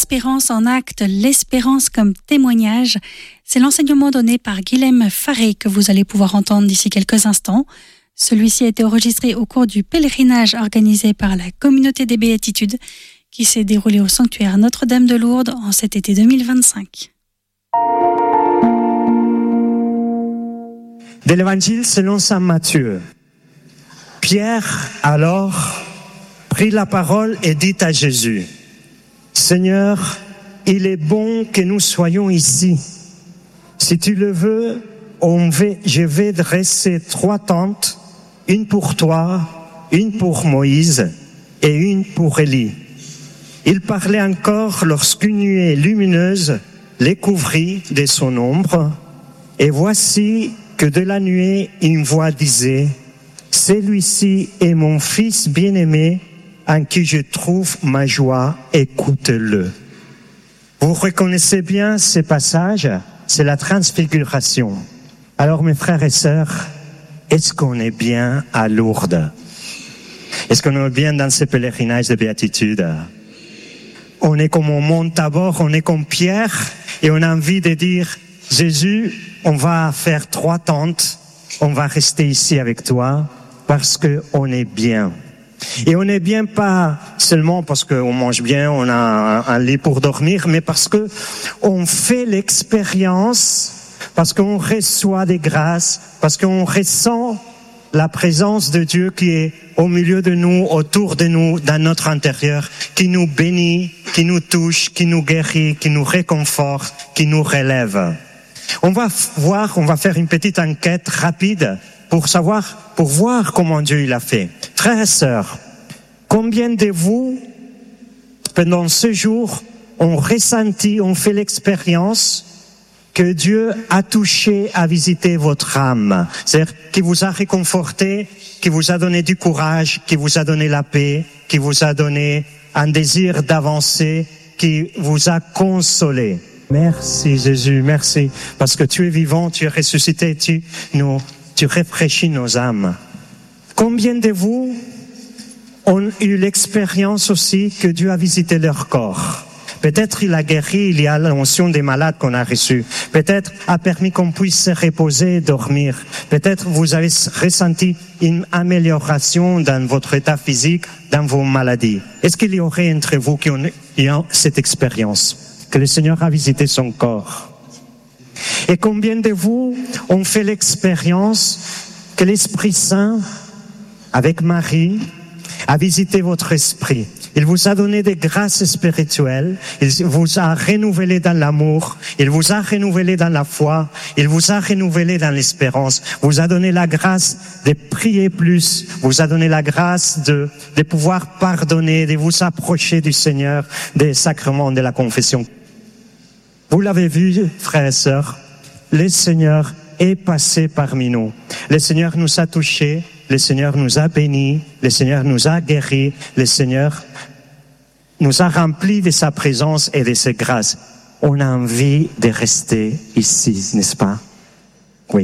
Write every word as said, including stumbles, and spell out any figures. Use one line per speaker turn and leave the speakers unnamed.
l'espérance en acte, l'espérance comme témoignage. C'est l'enseignement donné par Guilhem Faré que vous allez pouvoir entendre d'ici quelques instants. Celui-ci a été enregistré au cours du pèlerinage organisé par la communauté des Béatitudes qui s'est déroulé au sanctuaire Notre-Dame de Lourdes en cet été deux mille vingt-cinq.
De l'Évangile selon saint Matthieu. Pierre, alors, prit la parole et dit à Jésus, « Seigneur, il est bon que nous soyons ici. Si tu le veux, on va, je vais dresser trois tentes, une pour toi, une pour Moïse et une pour Élie. » Il parlait encore lorsqu'une nuée lumineuse les couvrit de son ombre, et voici que de la nuée une voix disait, « Celui-ci est mon fils bien-aimé, en qui je trouve ma joie, écoute-le. » Vous reconnaissez bien ce passage, c'est la transfiguration. Alors mes frères et sœurs, est-ce qu'on est bien à Lourdes? Est-ce qu'on est bien dans ce pèlerinage de béatitude? On est comme au mont Tabor, on est comme Pierre, et on a envie de dire, Jésus, on va faire trois tentes, on va rester ici avec toi, parce que on est bien. Et on n'est bien pas seulement parce qu'on mange bien, on a un, un lit pour dormir, mais parce que on fait l'expérience, parce qu'on reçoit des grâces, parce qu'on ressent la présence de Dieu qui est au milieu de nous, autour de nous, dans notre intérieur, qui nous bénit, qui nous touche, qui nous guérit, qui nous réconforte, qui nous relève. On va voir, on va faire une petite enquête rapide pour savoir, pour voir comment Dieu il a fait. Frères et sœurs, combien de vous, pendant ce jour, ont ressenti, ont fait l'expérience que Dieu a touché, a visité votre âme? C'est-à-dire qu'il vous a réconforté, qu'il vous a donné du courage, qu'il vous a donné la paix, qu'il vous a donné un désir d'avancer, qui vous a consolé. Merci Jésus, merci, parce que tu es vivant, tu es ressuscité, tu nous, tu rafraîchis nos âmes. Combien de vous ont eu l'expérience aussi que Dieu a visité leur corps? Peut-être il a guéri, il y a l'onction des malades qu'on a reçue. Peut-être a permis qu'on puisse se reposer et dormir. Peut-être vous avez ressenti une amélioration dans votre état physique, dans vos maladies. Est-ce qu'il y aurait entre vous qui ont eu cette expérience, que le Seigneur a visité son corps? Et combien de vous ont fait l'expérience que l'Esprit Saint, avec Marie, a visité votre esprit? Il vous a donné des grâces spirituelles, il vous a renouvelé dans l'amour, il vous a renouvelé dans la foi, il vous a renouvelé dans l'espérance, vous a donné la grâce de prier plus, vous a donné la grâce de, de pouvoir pardonner, de vous approcher du Seigneur, des sacrements de la confession. Vous l'avez vu, frères et sœurs, le Seigneur est passé parmi nous. Le Seigneur nous a touchés, le Seigneur nous a bénis, le Seigneur nous a guéris, le Seigneur nous a remplis de sa présence et de ses grâces. On a envie de rester ici, n'est-ce pas?